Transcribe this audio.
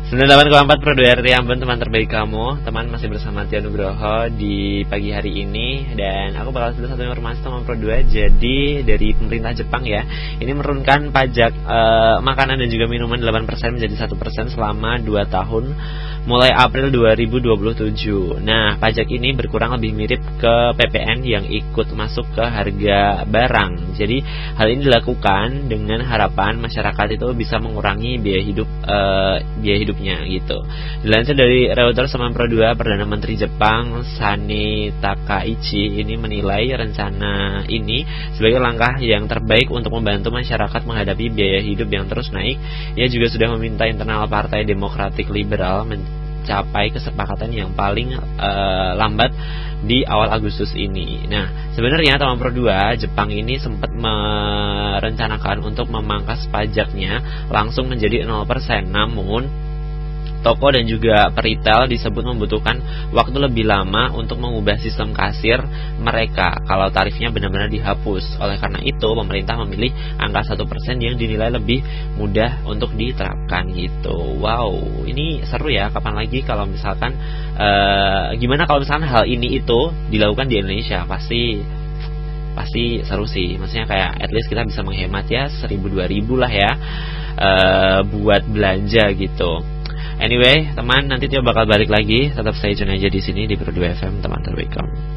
98,4 Pro 2 RT Ambon, teman terbaik kamu. Teman masih bersama Tia Nugroho di pagi hari ini. Dan aku bakal kasih satu informasi teman Pro 2. Jadi dari pemerintah Jepang ya, ini menurunkan pajak makanan dan juga minuman 8% menjadi 1% selama 2 tahun mulai April 2027. Nah, pajak ini berkurang lebih mirip ke PPN yang ikut masuk ke harga barang. Jadi hal ini dilakukan dengan harapan masyarakat itu bisa mengurangi biaya hidupnya gitu. Dilansir dari Reuters sama Pro 2, Perdana Menteri Jepang Sane Takaichi ini menilai rencana ini sebagai langkah yang terbaik untuk membantu masyarakat menghadapi biaya hidup yang terus naik. Ia juga sudah meminta internal Partai Demokratik Liberal mencapai kesepakatan yang paling lambat di awal Agustus ini. Nah, sebenarnya teman Pro 2, Jepang ini sempat merencanakan untuk memangkas pajaknya langsung menjadi 0%, namun toko dan juga peritel disebut membutuhkan waktu lebih lama untuk mengubah sistem kasir mereka kalau tarifnya benar-benar dihapus. Oleh karena itu, pemerintah memilih angka 1% yang dinilai lebih mudah untuk diterapkan gitu. Wow, ini seru ya. Kapan lagi kalau misalkan gimana kalau misalkan hal ini itu dilakukan di Indonesia? Pasti seru sih. Maksudnya kayak at least kita bisa menghemat ya 1.000-2.000 lah ya buat belanja gitu. Anyway, teman, nanti Tio bakal balik lagi. Tetap stay tune aja di sini di Pro 2 FM, teman terbaik kamu.